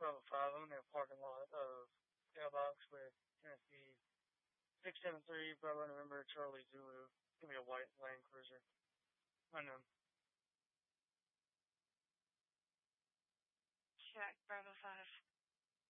Bravo 5. I'm in the parking lot of mailbox with Tennessee 673 Bravo November Charlie Zulu. It's going to be a white Land Cruiser. Unknown. Check, Bravo 5.